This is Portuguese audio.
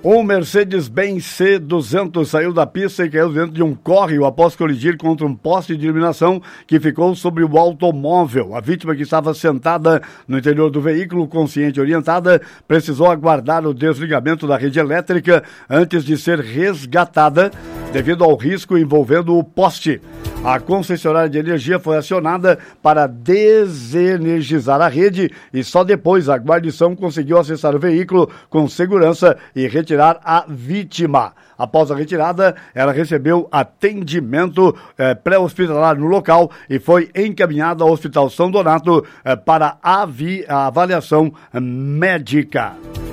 Um Mercedes-Benz C200 saiu da pista e caiu dentro de um córrego após colidir contra um poste de iluminação que ficou sobre o automóvel. A vítima, que estava sentada no interior do veículo, consciente e orientada, precisou aguardar o desligamento da rede elétrica antes de ser resgatada devido ao risco envolvendo o poste. A concessionária de energia foi acionada para desenergizar a rede e só depois a guarnição conseguiu acessar o veículo com segurança e retirar a vítima. Após a retirada, ela recebeu atendimento pré-hospitalar no local e foi encaminhada ao Hospital São Donato para a avaliação médica.